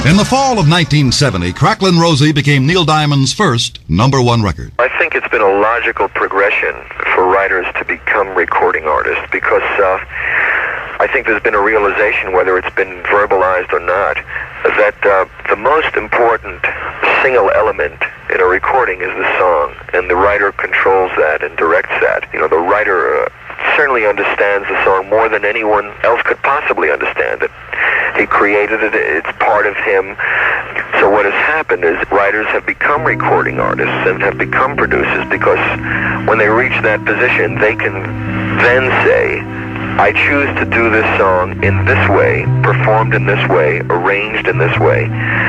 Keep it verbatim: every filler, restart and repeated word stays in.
In the fall of nineteen seventy, Cracklin' Rosie became Neil Diamond's first number one record. I think it's been a logical progression for writers to become recording artists because uh, I think there's been a realization, whether it's been verbalized or not, that uh, the most important single element in a recording is the song, and the writer controls that and directs that. You know, the writer uh, certainly understands the song more than anyone else could possibly understand it. He created it, it's part of him. So what has happened is writers have become recording artists and have become producers because when they reach that position, they can then say, I choose to do this song in this way, performed in this way, arranged in this way.